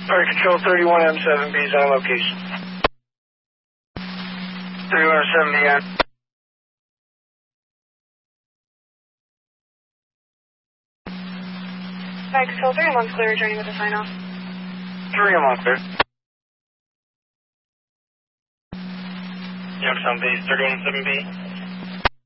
Fire Control 31M7B is on location. 31M7B on. Fire Control 31 clear, journey with a sign off. 3M on clear. Jefferson Base 31M7B.